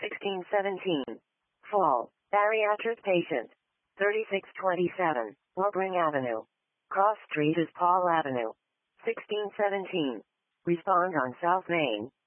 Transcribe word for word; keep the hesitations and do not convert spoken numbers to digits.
sixteen seventeen. Fall, bariatric patient. thirty-six twenty-seven, Woburn Avenue. Cross Street is Paul Avenue. sixteen seventeen. Respond on South Main.